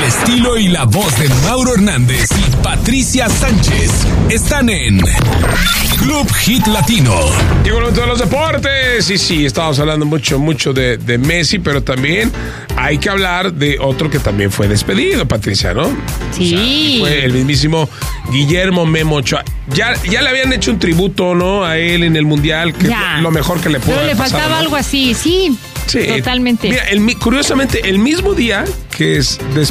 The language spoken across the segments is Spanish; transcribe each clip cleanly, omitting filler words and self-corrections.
estilo y la voz de Mauro Hernández y Patricia Sánchez están en Club Hit Latino. Y bueno, todos los deportes. Sí, estábamos hablando mucho de Messi, pero también hay que hablar de otro que también fue despedido, Patricia, ¿no? Sí. O sea, fue el mismísimo Guillermo Memo Ochoa. Ya le habían hecho un tributo, ¿no? A él en el Mundial, que ya. Lo mejor que le pudo Pero haber le faltaba pasado, ¿no? algo así, sí. Totalmente. Mira, curiosamente, el mismo día que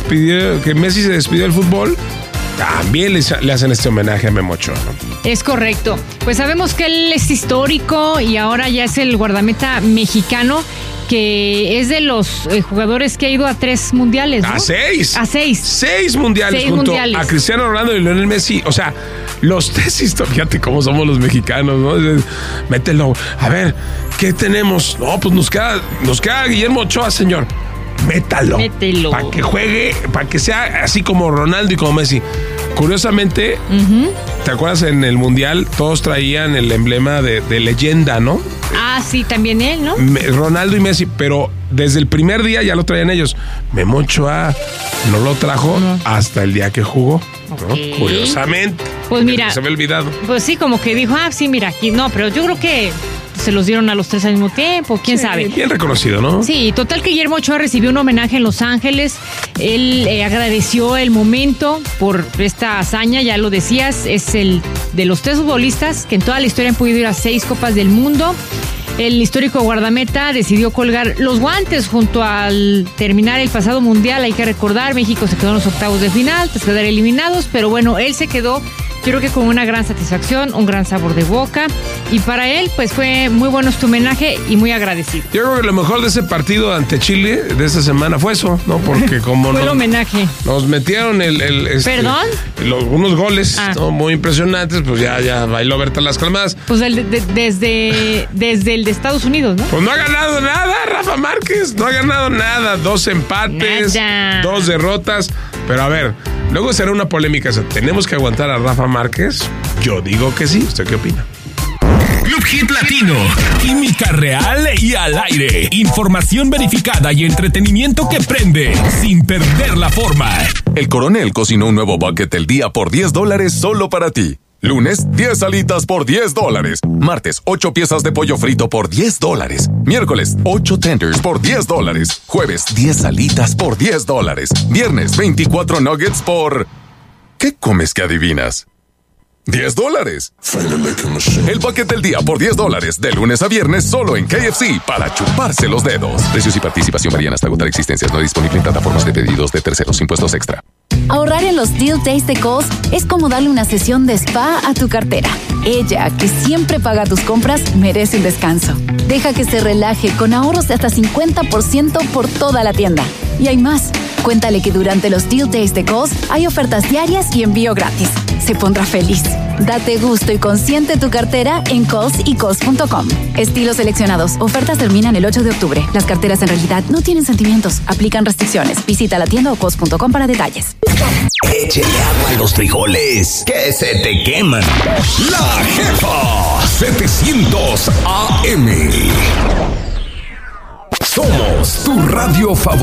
Messi se despidió del fútbol, también le hacen este homenaje a Memo Ochoa, ¿no? Es correcto. Pues sabemos que él es histórico y ahora ya es el guardameta mexicano que es de los jugadores que ha ido a 3 mundiales, ¿no? A 6. A 6. 6 mundiales 6 junto mundiales. a Cristiano Ronaldo y Lionel Messi. O sea, los 3 históricos. Fíjate cómo somos los mexicanos, ¿no? Mételo. A ver, ¿qué tenemos? No, pues nos queda Guillermo Ochoa, señor. Mételo. Para que juegue, para que sea así como Ronaldo y como Messi. Curiosamente, ¿te acuerdas en el Mundial? Todos traían el emblema de leyenda, ¿no? Ah, sí, también él, ¿no? Ronaldo y Messi, pero desde el primer día ya lo traían ellos. Memo Ochoa no lo trajo hasta el día que jugó, ¿no? Okay. Curiosamente. Pues mira. Se había olvidado. Pues sí, como que dijo, sí, mira, aquí. No, pero yo creo que se los dieron a los 3 al mismo tiempo, quién sabe. Bien reconocido, ¿no? Sí, total que Guillermo Ochoa recibió un homenaje en Los Ángeles. Él agradeció el momento por esta hazaña, ya lo decías, es el de los 3 futbolistas que en toda la historia han podido ir a 6 Copas del Mundo. El histórico guardameta decidió colgar los guantes junto al terminar el pasado mundial. Hay que recordar, México se quedó en los octavos de final tras quedar eliminados, pero bueno, él se quedó, yo creo que con una gran satisfacción, un gran sabor de boca, y para él pues fue muy bueno este homenaje y muy agradecido. Yo creo que lo mejor de ese partido ante Chile de esta semana fue eso, ¿no? Porque como fue el homenaje. Nos metieron ¿Perdón? Unos goles, ¿no? Muy impresionantes, pues ya bailó Berta las calmadas. Pues desde el de Estados Unidos, ¿no? Pues no ha ganado nada, Rafa Márquez, no ha ganado nada, 2 empates, nada. 2 derrotas, pero a ver, luego será una polémica, ¿tenemos que aguantar a Rafa Márquez? Yo digo que sí, ¿usted qué opina? Club Hit Latino. Química real y al aire. Información verificada y entretenimiento que prende sin perder la forma. El Coronel cocinó un nuevo bucket del día por $10 solo para ti. Lunes, 10 alitas por $10. Martes, 8 piezas de pollo frito por $10. Miércoles, 8 tenders por $10. Jueves, 10 alitas por $10. Viernes, 24 nuggets por... ¿Qué comes que adivinas? $10. El paquete del día por $10, de lunes a viernes solo en KFC para chuparse los dedos. Precios y participación varían hasta agotar existencias. No disponible en plataformas de pedidos de terceros. Impuestos extra. Ahorrar en los Deal Days de Kohl's es como darle una sesión de spa a tu cartera. Ella, que siempre paga tus compras, merece un descanso. Deja que se relaje con ahorros de hasta 50% por toda la tienda. Y hay más. Cuéntale que durante los Deal Days de Kohl's hay ofertas diarias y envío gratis. Se pondrá feliz. Date gusto y consiente tu cartera en Kohl's y Kohl's.com. Estilos seleccionados. Ofertas terminan el 8 de octubre. Las carteras en realidad no tienen sentimientos. Aplican restricciones. Visita la tienda o Kohl's.com para detalles. Échale agua a los frijoles, que se te queman. La Jefa 700 AM. Somos tu radio favorita.